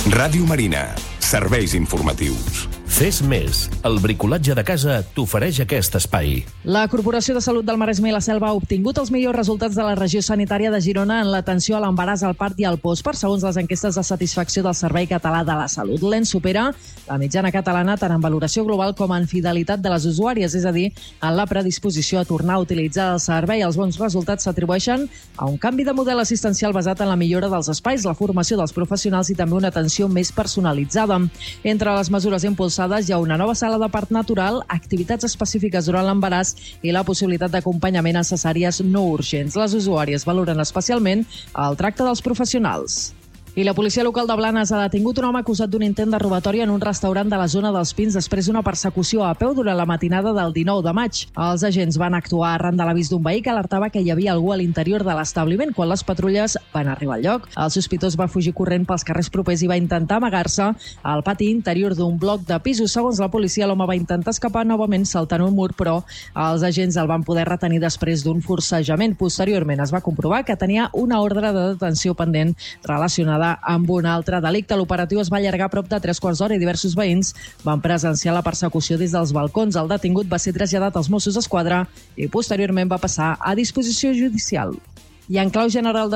Ràdio Marina. Serveis informatius. Fes més. El bricolatge de casa t'ofereix aquest espai. La Corporació de Salut del Maresme i la Selva ha obtingut els millors resultats de la regió sanitària de Girona en l'atenció a l'embaràs, al part i al postpart, segons les enquestes de satisfacció del Servei Català de la Salut. L'ENS supera la mitjana catalana tant en valoració global com en fidelitat de les usuàries, és a dir, en la predisposició a tornar a utilitzar el servei. Els bons resultats s'atribueixen a un canvi de model assistencial basat en la millora dels espais, la formació dels professionals i també una atenció més personalitzada. Entre les mesures impulsades hi ha una nova sala de part natural, activitats específiques durant l'embaràs i la possibilitat d'acompanyament a cesàries no urgents. Les usuàries valoren especialment el tracte dels professionals. I la policia local de Blanes ha detingut un home acusat d'un intent de robatori en un restaurant de la zona dels Pins després d'una persecució a peu durant la matinada del 19 de maig. Els agents van actuar arran de l'avís d'un veí que alertava que hi havia algú a l'interior de l'establiment. Quan les patrulles van arribar al lloc, el sospitós va fugir corrent pels carrers propers i va intentar amagar-se al pati interior d'un bloc de pisos. Segons la policia, l'home va intentar escapar novament saltant un mur, però els agents el van poder retenir després d'un forcejament. Posteriorment es va comprovar que tenia una ordre de detenció pendent relacionada amb un altre delicte. L'operatiu es va allargar a prop de 3 quarts d'hora i diversos veïns van presenciar la persecució des dels balcons. El detingut va ser traslladat als Mossos d'Esquadra i posteriorment va passar a disposició judicial. I en clau general de